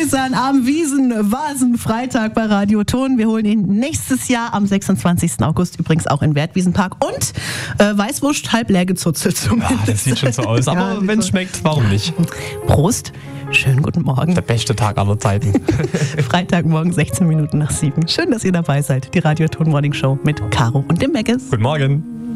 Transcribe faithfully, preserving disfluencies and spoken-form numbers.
Parmesan am Wiesen-Vasen-Freitag bei Radio Ton. Wir holen ihn nächstes Jahr am sechsundzwanzigsten August übrigens auch in Wertwiesenpark. Und äh, Weißwurst halb leer gezuzelt zumindest. Ja, das sieht schon so aus. Aber Ja, wenn es so. schmeckt, warum nicht? Prost, schönen guten Morgen. Der beste Tag aller Zeiten. Freitagmorgen sechzehn Minuten nach sieben. Schön, dass ihr dabei seid. Die Radio Ton Morning Show mit Caro und dem Meggis. Guten Morgen.